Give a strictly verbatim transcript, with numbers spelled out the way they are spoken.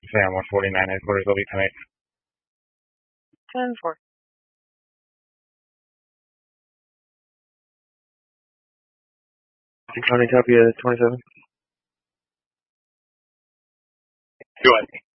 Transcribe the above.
Sam, one forty-nine, headquarters, will be ten eight. ten four. County copy of twenty-seven. Go ahead.